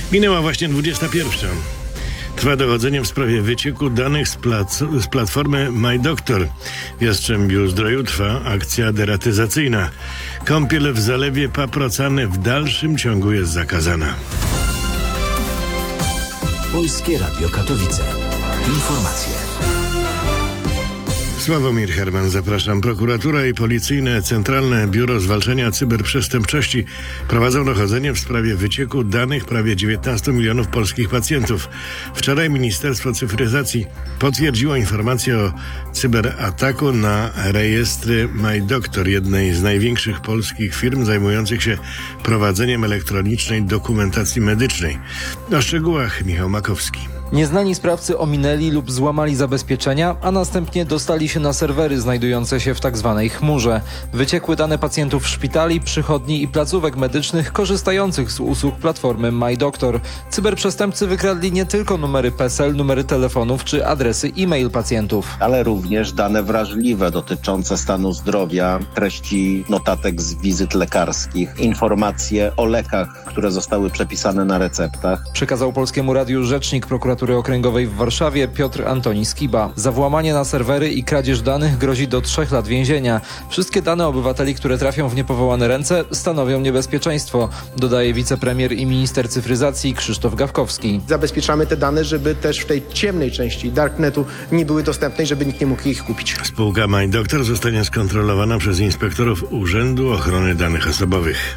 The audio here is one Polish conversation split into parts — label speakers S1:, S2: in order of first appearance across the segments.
S1: Minęła właśnie 21. Trwa dochodzenie w sprawie wycieku danych z platformy MyDoktor. W Jastrzębiu-Zdroju trwa akcja deratyzacyjna. Kąpiel w zalewie Paprocany w dalszym ciągu jest zakazana.
S2: Polskie Radio Katowice. Informacje.
S1: Sławomir Herman, zapraszam. Prokuratura i Policyjne Centralne Biuro Zwalczania Cyberprzestępczości prowadzą dochodzenie w sprawie wycieku danych prawie 19 milionów polskich pacjentów. Wczoraj Ministerstwo Cyfryzacji potwierdziło informację o cyberataku na rejestry MyDoktor, jednej z największych polskich firm zajmujących się prowadzeniem elektronicznej dokumentacji medycznej. O szczegółach Michał Makowski.
S3: Nieznani sprawcy ominęli lub złamali zabezpieczenia, a następnie dostali się na serwery znajdujące się w tzw. chmurze. Wyciekły dane pacjentów szpitali, przychodni i placówek medycznych korzystających z usług platformy MyDoktor. Cyberprzestępcy wykradli nie tylko numery PESEL, numery telefonów czy adresy e-mail pacjentów,
S4: ale również dane wrażliwe dotyczące stanu zdrowia, treści notatek z wizyt lekarskich, informacje o lekach, które zostały przepisane na receptach.
S3: Przekazał Polskiemu Radiu rzecznik Prokuratury Okręgowej w Warszawie Piotr Antoni Skiba. Za włamanie na serwery i kradzież danych grozi do 3 lat więzienia. Wszystkie dane obywateli, które trafią w niepowołane ręce, stanowią niebezpieczeństwo, dodaje wicepremier i minister cyfryzacji Krzysztof Gawkowski.
S5: Zabezpieczamy te dane, żeby też w tej ciemnej części darknetu nie były dostępne i żeby nikt nie mógł ich kupić.
S1: Spółka MyDoktor zostanie skontrolowana przez inspektorów Urzędu Ochrony Danych Osobowych.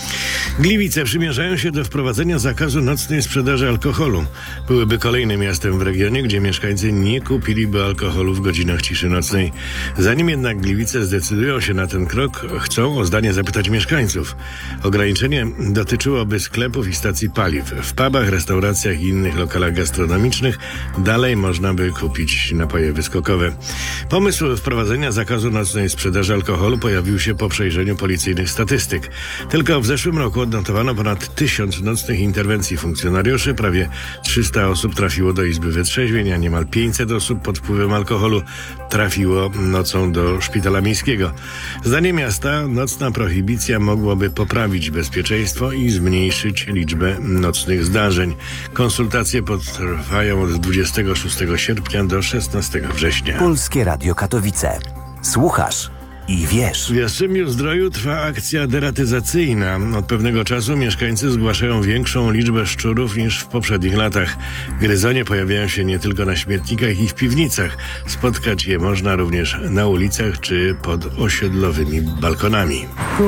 S1: Gliwice przymierzają się do wprowadzenia zakazu nocnej sprzedaży alkoholu. Byłyby kolejnym miastem w regionie, gdzie mieszkańcy nie kupiliby alkoholu w godzinach ciszy nocnej. Zanim jednak Gliwice zdecydują się na ten krok, chcą o zdanie zapytać mieszkańców. Ograniczenie dotyczyłoby sklepów i stacji paliw. W pubach, restauracjach i innych lokalach gastronomicznych dalej można by kupić napoje wyskokowe. Pomysł wprowadzenia zakazu nocnej sprzedaży alkoholu pojawił się po przejrzeniu policyjnych statystyk. Tylko w zeszłym roku odnotowano ponad 1000 nocnych interwencji funkcjonariuszy, prawie 300 osób trafiło do izby wytrzeźwień, a niemal 500 osób pod wpływem alkoholu trafiło nocą do szpitala miejskiego. Zdaniem miasta nocna prohibicja mogłaby poprawić bezpieczeństwo i zmniejszyć liczbę nocnych zdarzeń. Konsultacje potrwają od 26 sierpnia do 16 września.
S2: Polskie Radio Katowice. Słuchasz i wiesz.
S1: W Jastrzębiu-Zdroju trwa akcja deratyzacyjna. Od pewnego czasu mieszkańcy zgłaszają większą liczbę szczurów niż w poprzednich latach. Gryzonie pojawiają się nie tylko na śmietnikach i w piwnicach. Spotkać je można również na ulicach czy pod osiedlowymi balkonami.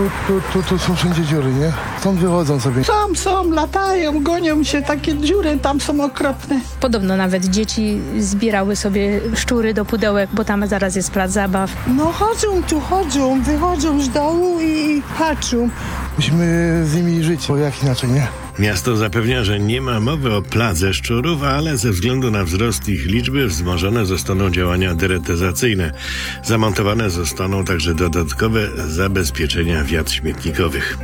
S6: Tu są wszędzie dziury, nie? Stąd wychodzą sobie.
S7: Tam są, latają, gonią się, takie dziury tam są okropne.
S8: Podobno nawet dzieci zbierały sobie szczury do pudełek, bo tam zaraz jest plac zabaw.
S7: No wychodzą z dołu i patrzą.
S6: Musimy z nimi żyć, bo jak inaczej, nie?
S1: Miasto zapewnia, że nie ma mowy o pladze szczurów, ale ze względu na wzrost ich liczby wzmożone zostaną działania deratyzacyjne. Zamontowane zostaną także dodatkowe zabezpieczenia wiat śmietnikowych.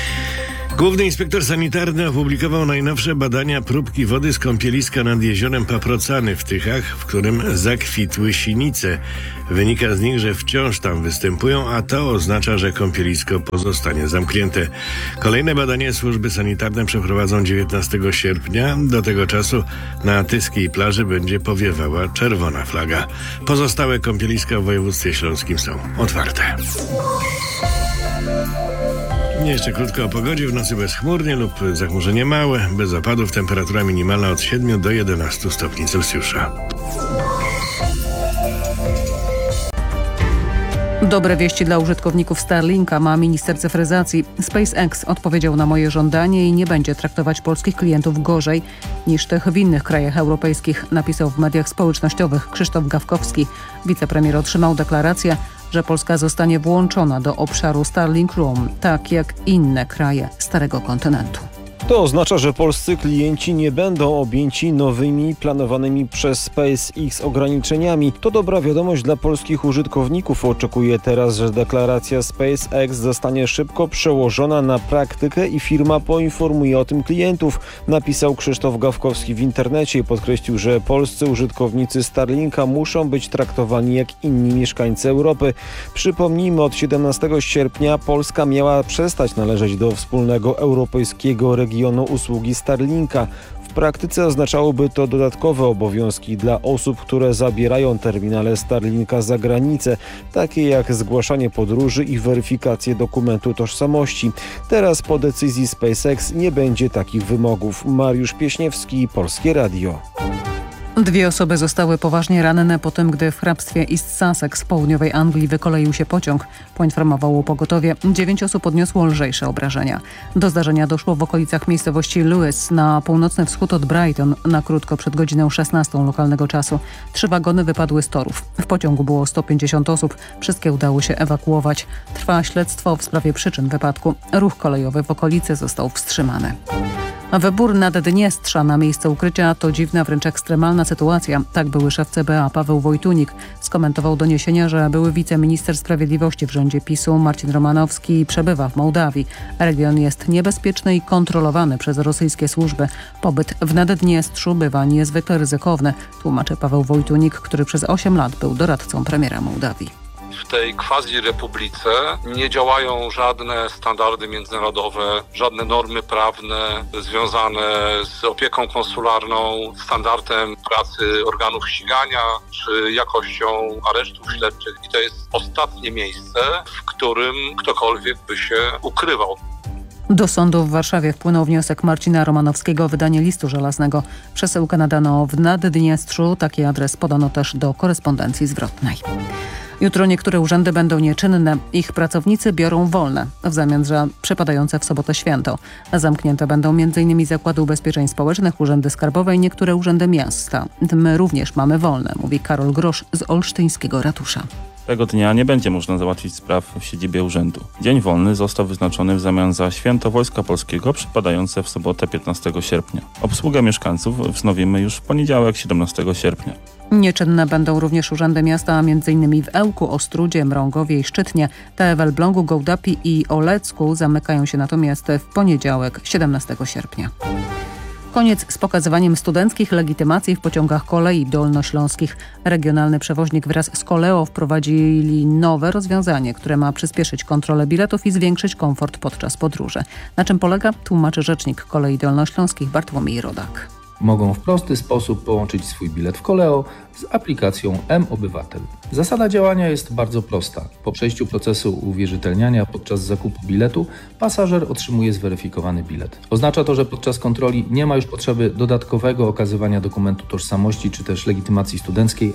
S1: Główny inspektor sanitarny opublikował najnowsze badania próbki wody z kąpieliska nad jeziorem Paprocany w Tychach, w którym zakwitły sinice. Wynika z nich, że wciąż tam występują, a to oznacza, że kąpielisko pozostanie zamknięte. Kolejne badanie służby sanitarne przeprowadzą 19 sierpnia. Do tego czasu na tyskiej plaży będzie powiewała czerwona flaga. Pozostałe kąpieliska w województwie śląskim są otwarte. Jeszcze krótko o pogodzie. W nocy bezchmurnie lub zachmurzenie małe, bez opadów, temperatura minimalna od 7 do 11 stopni Celsjusza.
S9: Dobre wieści dla użytkowników Starlinka ma minister cyfryzacji. SpaceX odpowiedział na moje żądanie i nie będzie traktować polskich klientów gorzej niż tych w innych krajach europejskich, napisał w mediach społecznościowych Krzysztof Gawkowski. Wicepremier otrzymał deklarację, że Polska zostanie włączona do obszaru Starlink Roam, tak jak inne kraje Starego Kontynentu.
S10: To oznacza, że polscy klienci nie będą objęci nowymi planowanymi przez SpaceX ograniczeniami. To dobra wiadomość dla polskich użytkowników. Oczekuje teraz, że deklaracja SpaceX zostanie szybko przełożona na praktykę i firma poinformuje o tym klientów, napisał Krzysztof Gawkowski w internecie i podkreślił, że polscy użytkownicy Starlinka muszą być traktowani jak inni mieszkańcy Europy. Przypomnijmy, od 17 sierpnia Polska miała przestać należeć do wspólnego europejskiego regionu regionu usługi Starlinka. W praktyce oznaczałoby to dodatkowe obowiązki dla osób, które zabierają terminale Starlinka za granicę, takie jak zgłaszanie podróży i weryfikację dokumentu tożsamości. Teraz po decyzji SpaceX nie będzie takich wymogów. Mariusz Pieśniewski, Polskie Radio.
S9: 2 osoby zostały poważnie ranne po tym, gdy w hrabstwie East Sussex w południowej Anglii wykoleił się pociąg. Poinformowało pogotowie. 9 osób odniosło lżejsze obrażenia. Do zdarzenia doszło w okolicach miejscowości Lewis na północny wschód od Brighton na krótko przed godziną 16 lokalnego czasu. 3 wagony wypadły z torów. W pociągu było 150 osób. Wszystkie udało się ewakuować. Trwa śledztwo w sprawie przyczyn wypadku. Ruch kolejowy w okolicy został wstrzymany. Wybór Naddniestrza na miejsce ukrycia to dziwna, wręcz ekstremalna sytuacja. Tak były szef CBA Paweł Wojtunik skomentował doniesienia, że były wiceminister sprawiedliwości w rządzie PiS-u Marcin Romanowski przebywa w Mołdawii. Region jest niebezpieczny i kontrolowany przez rosyjskie służby. Pobyt w Naddniestrzu bywa niezwykle ryzykowny, tłumaczy Paweł Wojtunik, który przez 8 lat był doradcą premiera Mołdawii.
S11: W tej quasi-republice nie działają żadne standardy międzynarodowe, żadne normy prawne związane z opieką konsularną, standardem pracy organów ścigania czy jakością aresztów śledczych. I to jest ostatnie miejsce, w którym ktokolwiek by się ukrywał.
S9: Do sądu w Warszawie wpłynął wniosek Marcina Romanowskiego o wydanie listu żelaznego. Przesyłkę nadano w Naddniestrzu. Taki adres podano też do korespondencji zwrotnej. Jutro niektóre urzędy będą nieczynne. Ich pracownicy biorą wolne w zamian za przypadające w sobotę święto. Zamknięte będą m.in. Zakłady Ubezpieczeń Społecznych, urzędy skarbowe i niektóre urzędy miasta. My również mamy wolne, mówi Karol Grosz z olsztyńskiego ratusza.
S12: Tego dnia nie będzie można załatwić spraw w siedzibie urzędu. Dzień wolny został wyznaczony w zamian za święto Wojska Polskiego przypadające w sobotę 15 sierpnia. Obsługę mieszkańców wznowimy już w poniedziałek 17 sierpnia.
S9: Nieczynne będą również urzędy miasta, m.in. w Ełku, Ostrudzie, Mrągowie i Szczytnie. Te w Elblągu, Gołdapi i Olecku zamykają się natomiast w poniedziałek 17 sierpnia. Koniec z pokazywaniem studenckich legitymacji w pociągach kolei dolnośląskich. Regionalny przewoźnik wraz z Koleo wprowadzili nowe rozwiązanie, które ma przyspieszyć kontrolę biletów i zwiększyć komfort podczas podróży. Na czym polega, tłumaczy rzecznik Kolei Dolnośląskich Bartłomiej Rodak.
S13: Mogą w prosty sposób połączyć swój bilet w Koleo z aplikacją M-Obywatel. Zasada działania jest bardzo prosta. Po przejściu procesu uwierzytelniania podczas zakupu biletu pasażer otrzymuje zweryfikowany bilet. Oznacza to, że podczas kontroli nie ma już potrzeby dodatkowego okazywania dokumentu tożsamości czy też legitymacji studenckiej.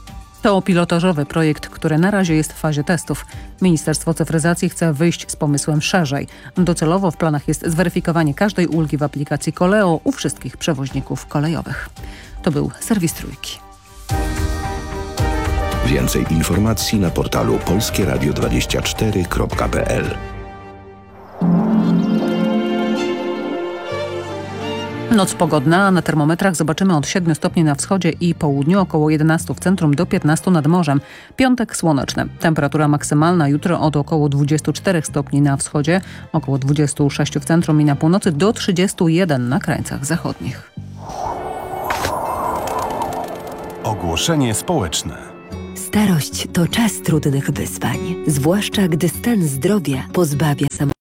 S9: To pilotażowy projekt, który na razie jest w fazie testów. Ministerstwo Cyfryzacji chce wyjść z pomysłem szerzej. Docelowo w planach jest zweryfikowanie każdej ulgi w aplikacji Koleo u wszystkich przewoźników kolejowych. To był serwis Trójki.
S14: Więcej informacji na portalu polskieradio24.pl.
S9: Noc pogodna, a na termometrach zobaczymy od 7 stopni na wschodzie i południu, około 11 w centrum do 15 nad morzem. Piątek słoneczny. Temperatura maksymalna jutro od około 24 stopni na wschodzie, około 26 w centrum i na północy do 31 na krańcach zachodnich.
S15: Ogłoszenie społeczne.
S16: Starość to czas trudnych wyzwań, zwłaszcza gdy stan zdrowia pozbawia